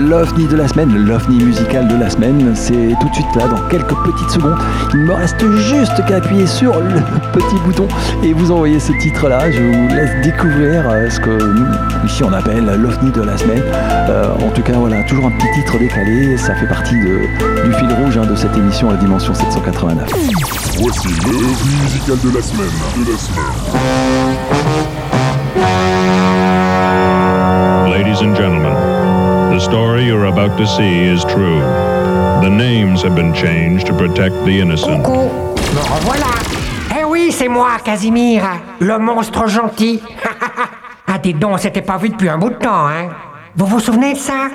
l'OVNI de la semaine, l'OVNI musical de la semaine. C'est tout de suite là, dans quelques petites secondes. Il me reste juste qu'à appuyer sur le petit bouton et vous envoyer ce titre-là. Je vous laisse découvrir ce que nous, ici, on appelle l'OVNI de la semaine. En tout cas, voilà, toujours un petit titre décalé. Ça fait partie du fil rouge de cette émission, la Dimension 789. Voici l'OVNI musical de la semaine. Ladies and gentlemen, the story you're about to see is true. The names have been changed to protect the innocent. Coucou, me revoilà. Eh oui, c'est moi, Casimir, le monstre gentil. Ah, dis donc, on s'était pas vu depuis un bout de temps, hein. Vous vous souvenez de ça?